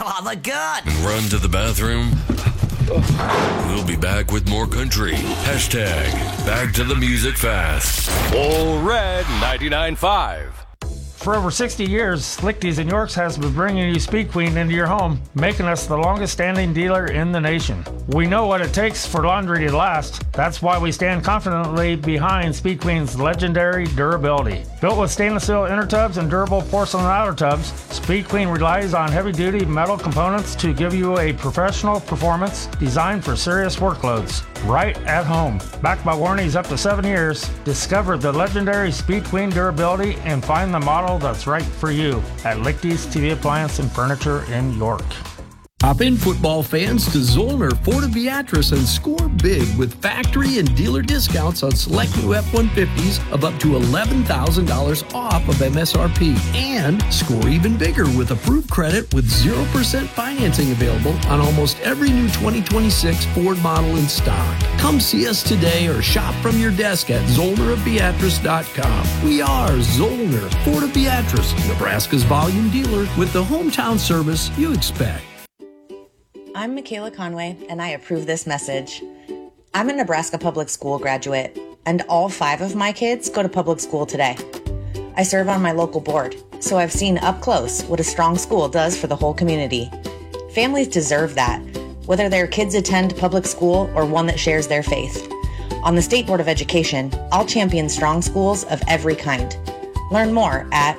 Oh, the good. And run to the bathroom? We'll be back with more country. Hashtag Back to the Music Fast. All Red 99.5. For over 60 years, Slick D's in Yorks has been bringing you Speed Queen into your home, making us the longest standing dealer in the nation. We know what it takes for laundry to last. That's why we stand confidently behind Speed Queen's legendary durability. Built with stainless steel inner tubs and durable porcelain outer tubs, Speed Queen relies on heavy-duty metal components to give you a professional performance designed for serious workloads. Right at home. Backed by warranties up to 7 years, discover the legendary Speed Queen durability and find the model that's right for you at Lichty's TV Appliance and Furniture in York. Hop in, football fans, to Zollner Ford of Beatrice and score big with factory and dealer discounts on select new F-150s of up to $11,000 off of MSRP. And score even bigger with approved credit with 0% financing available on almost every new 2026 Ford model in stock. Come see us today or shop from your desk at ZollnerofBeatrice.com. We are Zollner Ford of Beatrice, Nebraska's volume dealer with the hometown service you expect. I'm Michaela Conway, and I approve this message. I'm a Nebraska public school graduate, and all 5 of my kids go to public school today. I serve on my local board, so I've seen up close what a strong school does for the whole community. Families deserve that, whether their kids attend public school or one that shares their faith. On the State Board of Education, I'll champion strong schools of every kind. Learn more at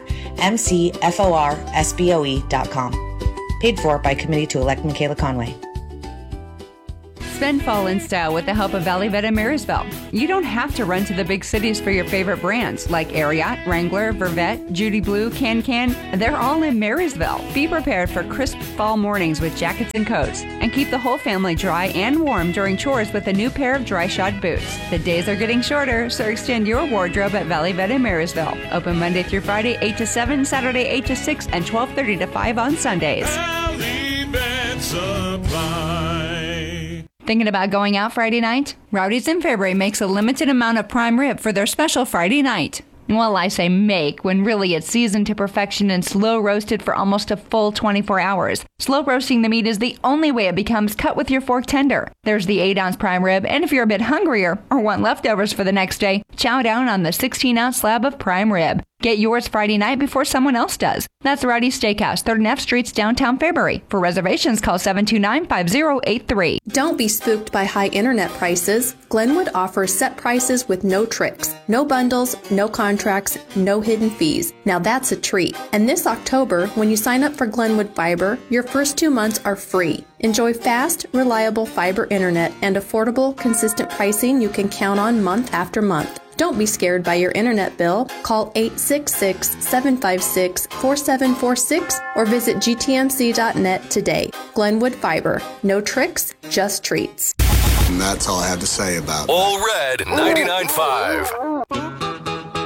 mcforsboe.com. Paid for by Committee to Elect Michaela Conway. Spend fall in style with the help of Valley Vet in Marysville. You don't have to run to the big cities for your favorite brands like Ariat, Wrangler, Vervet, Judy Blue, Can. They're all in Marysville. Be prepared for crisp fall mornings with jackets and coats. And keep the whole family dry and warm during chores with a new pair of dry-shod boots. The days are getting shorter, so extend your wardrobe at Valley Vet in Marysville. Open Monday through Friday, 8 to 7, Saturday, 8 to 6, and 12:30 to 5 on Sundays. Valley Vet Supply. Thinking about going out Friday night? Rowdy's in Fairbury makes a limited amount of prime rib for their special Friday night. Well, I say make, when really it's seasoned to perfection and slow roasted for almost a full 24 hours. Slow roasting the meat is the only way it becomes cut with your fork tender. There's the 8-ounce prime rib, and if you're a bit hungrier or want leftovers for the next day, chow down on the 16-ounce slab of prime rib. Get yours Friday night before someone else does. That's Rowdy's Steakhouse, 3rd and F Streets, downtown Fairbury. For reservations, call 729-5083. Don't be spooked by high internet prices. Glenwood offers set prices with no tricks, no bundles, no contracts, no hidden fees. Now that's a treat. And this October, when you sign up for Glenwood Fiber, your first 2 months are free. Enjoy fast, reliable fiber internet and affordable, consistent pricing you can count on month after month. Don't be scared by your internet bill. Call 866-756-4746 or visit gtmc.net today. Glenwood Fiber. No tricks, just treats. And that's all I have to say about it. All Red 99.5.